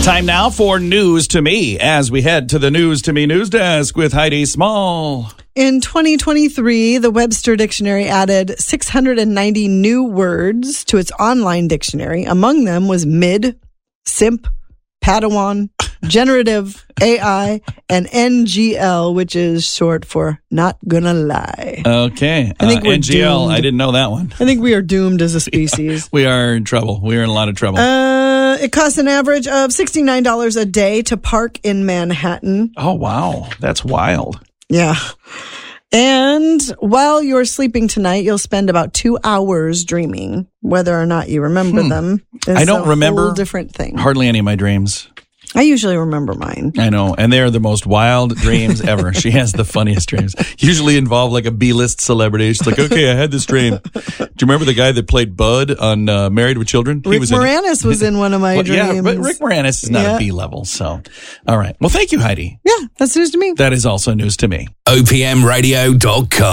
Time now for News to Me as we head to the News to Me news desk with Heidi Small. In 2023, the Webster Dictionary added 690 new words to its online dictionary. Among them was mid, simp, Padawan, generative, AI, and NGL, which is short for not gonna lie. Okay. I think we're NGL, doomed. I didn't know that one. I think we are doomed as a species. We are in trouble. We are in a lot of trouble. It costs an average of $69 a day to park in Manhattan. Oh, wow. That's wild. Yeah. And while you're sleeping tonight, you'll spend about 2 hours dreaming. Whether or not you remember them is I don't remember a whole different thing. Hardly any of my dreams. I usually remember mine. I know. And they're the most wild dreams ever. She has the funniest dreams. Usually involve like a B-list celebrity. She's like, okay, I had this dream. Do you remember the guy that played Bud on Married with Children? Rick Moranis was in one of my dreams. Yeah, but Rick Moranis is not a B-level. So, all right. Well, thank you, Heidi. Yeah, that's news to me. That is also news to me. OPMradio.com